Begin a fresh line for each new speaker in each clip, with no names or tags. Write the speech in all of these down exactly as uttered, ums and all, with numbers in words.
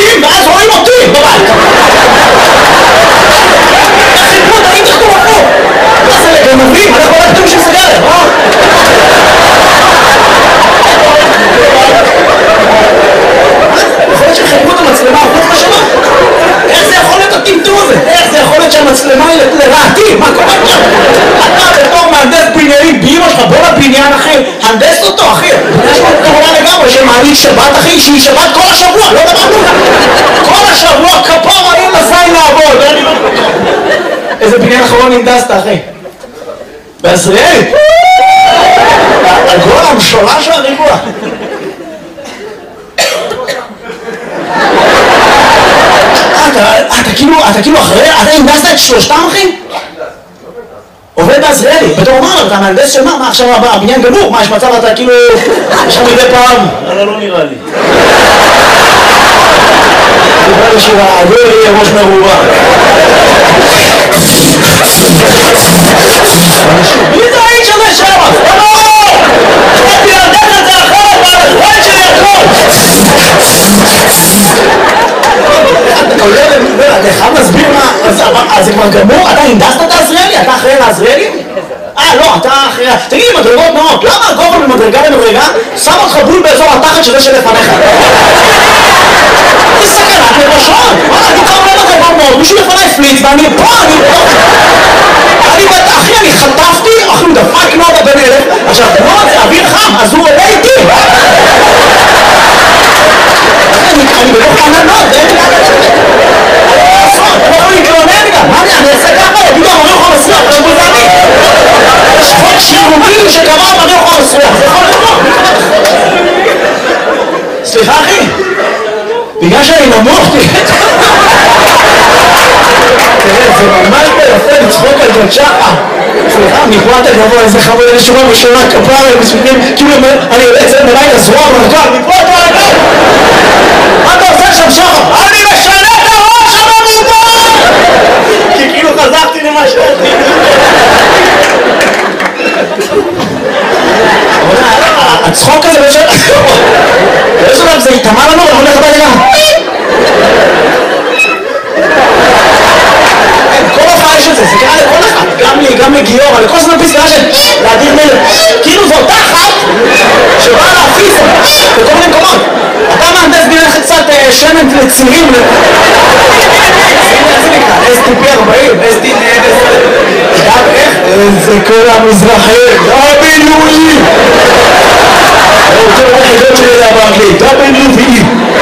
עובדים, ואז רואים אותי בבית. החיפות, אני תחתום הפוך. מה זה לגנבים? אנחנו לא כתוב של סגרת, אה? יכול להיות שחיפו את המצלמה הפוך לשמה? איך זה יכול להיות הטמטום הזה? איך זה יכול להיות שהמצלמה היא לרעתי? מה קורה כאן? אתה בתור מהנדס בניינים באמא שלך, בוא לבניין אחי, הנדס אותו אחי. יש לו תורה לגמרי שמעניק שבת אחי, שהיא שבת כל השבוע, לא דברנו. כל השבוע כפור האם לזין לעבוד. איזה בניין אחרון הנדסת אחי? בעזריאלי? הגול המשולש של הריבוע. אתה כאילו, אתה כאילו אחרי, אתה הנדסת את שלושתם אחי? עובד בעזריאלי, בתור אמר, אתה מהנדס של מה? מה עכשיו הבניין גמור? מה יש מצב אתה כאילו, יש לך מדי פעם?
אבל לא נראה לי.
נראה לי שהעגול יהיה ראש מרובה. מי זה האיש הזה שם? לא! אני להנדס את זה אחרת, והאחרון שלי הכל! אתה חייב להסביר מה, אז זה כבר גמור? אתה הנדסת את העזריאלי? אתה אחראי לעזריאלי? אה לא, אתה אחראי... תגיד לי, מדרגות נאות, למה הגובה ממדרגה למדרגה שם אותך בול באזור התחת של זה שלפניך? זה סכנת לראשון! וואלה, אני כבר אומר מדרגות נאות, מישהו לפניי פליץ ואני פה, אני פה! אני אחי, אני חטפתי, אחי, דפק נודה בן אלף, עכשיו, נוד זה אוויר חם, אז הוא עולה איתי! אני בלוך עננות, אין לי לעשות, אני לא יכול להתלונן גם, מה אני אעשה ככה? יגידו, אני לא יכול לסלוח, זה בולזני. יש חוק שירותי שקבע, אני לא יכול לסלוח, זה יכול לקרות. סליחה אחי, בגלל שאני נמוך, תראה, זה ממש ביפה לצחוק על זאת שחה. סליחה, מפרט הגבוה, איזה חמוד, איזה שורה משונה, כפרה, מספיקים, כאילו אני יוצא מלאי לזרוע מרכב, מפרט הגבוה! מה אתה עושה שם שחר? אני משנה את הראש הממובר! כי כאילו חזרתי למה שאתי. הצחוק הזה באיזשהו... באיזשהו דבר זה התאמה לנו, אנחנו הולך הביתה גם. כל הופעה יש את זה, זה קרה לכל אחד. גם לי, גם לגיורא, לכל זמן פסקה של להדיר מלך. כאילו זו אותה אחת שבאה להפיס בכל מיני מקומות. אתה מהנדס בניין קצת שמן לצירים. אס טי פי ארבעים, אס טי פי גם איך? איזה כל המזרחים, דאבליו-אי! זה היחידות שלי לדבר אנגלית, דאבליו-אי!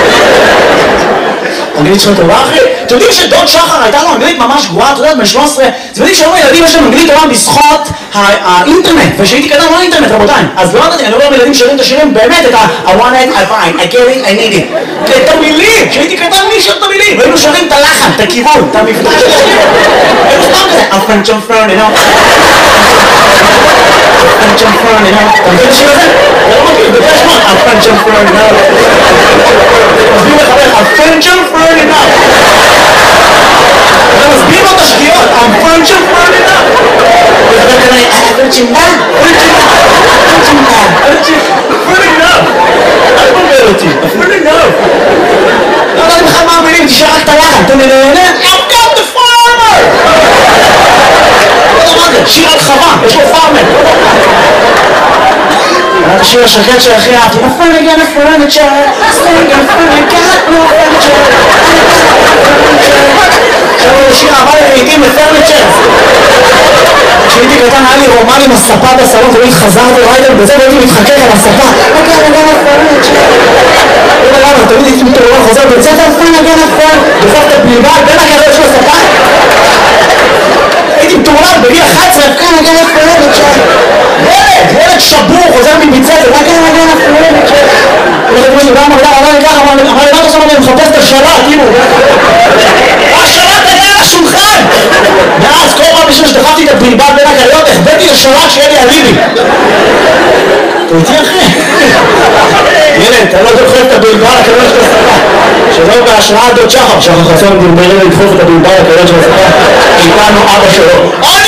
אנגלית שלך טובה אחי? אתם יודעים שדוד שחר הייתה לו אנגלית ממש גרועה, אתה יודעת, בן שלוש עשרה, אתם יודעים שהיום הילדים יש להם אנגלית טובה בזכות האינטרנט, ושהייתי קטן לא האינטרנט רבותיי, אז לא ידעתי, אני רואה ילדים שרים את השירים באמת את ה- I want it, I find, I get it, I need it, את המילים, שהייתי קטן מי שר את המילים, והיינו שרים את הלחן, את הכיוון, את המבטא של השירים, היינו סתם כזה, I'm French, I'm French, you know, I'm French, I'm French, you know, אתה מבין את השיר הזה? זה לא מכיר, בגלל שמות, I'm French, I'm French, you know, מסביר לחבר, I'm French, I'm French, you know, אתה מסביר לו את השגיאות, I'm French, I'm French, you know, וחבר כזה, אה, פרצ'ינדה, פרצ'ינדה, פרצ'ינדה, פרצ'ינדה, אל תבלבל אותי, פרצ'ינדה, לא יודעת לך מה המילים, תשאר רק את הלחן, אתה נהנה, I've got the farmer! לא יודע מה זה, שיר על חווה, יש לו פארמר. השיר השקט שהכי אהבתי, נפל again a furniture, staying in front of got no furniture, עכשיו הוא שיר אהבה לעיתים לפרניצ'ר. כשהייתי קטן היה לי רומן עם הספה בסלון, תמיד חזרתי רייטל בזה והייתי מתחכך על הספה. אוקיי, אני גם הפרניצ'ר. לא יודע למה, תמיד הייתי מתעורר חוזר בית ספר, פן הגן הפרן, בסוף את הפליבה, בין הגרש של הספה. הייתי מתעורר בגיל אחת עשרה, פן הגן הפרניצ'ר. ילד, ילד שבור, חוזר מבית ספר, פן הגן הפרניצ'ר. הולכת מישהו, גם אמר לי ככה, אמר לי, מה אתה שם אני מחפש את השלט, כאילו. השלט היה על השולחן! מאז כל פעם בשביל שדחפתי את הבלבל בין הגליות, החבאתי לשלט שיהיה לי אליבי. אתה איתי אחי? ילד, אתה לא דוחף את הבלבל לקלון של הספה. שלא בהשראה דוד שחר, שחר חסון בלבלים לדחוף את הבלבל לקלון של הספה. איתנו אבא שלו.